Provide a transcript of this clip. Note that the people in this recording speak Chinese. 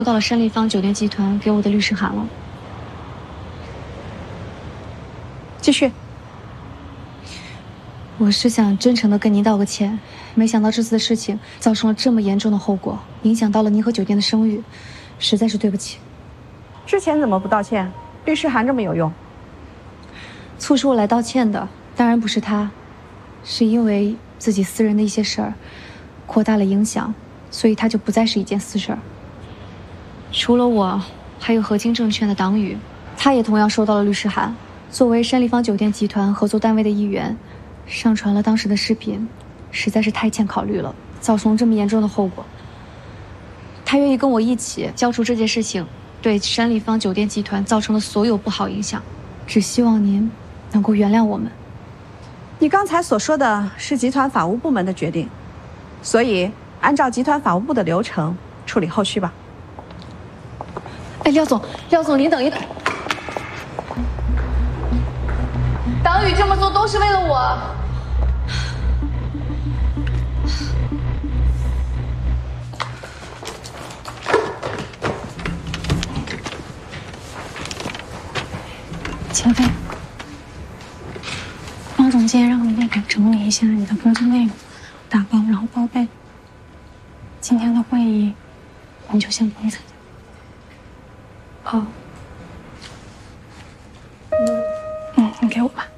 收到了申立方酒店集团给我的律师函了。 继续。 我是想真诚地跟您道个歉，没想到这次的事情造成了这么严重的后果，影响到了您和酒店的声誉，实在是对不起。 之前怎么不道歉？律师函这么有用。 促使我来道歉的当然不是他，是因为自己私人的一些事儿扩大了影响，所以他就不再是一件私事儿。除了我，还有合金证券的党羽，他也同样收到了律师函。作为申立方酒店集团合作单位的一员，上传了当时的视频，实在是太欠考虑了，造成这么严重的后果。他愿意跟我一起交出这件事情对申立方酒店集团造成的所有不好影响，只希望您能够原谅我们。 你刚才所说的是集团法务部门的决定，所以按照集团法务部的流程处理后续吧。 哎，廖总，您等一等。党羽这么做都是为了我。 秦飞，汪总监让你给整理一下你的工作内容，打包然后报备。今天的会议我们就先不用参加。 好。 你给我吧。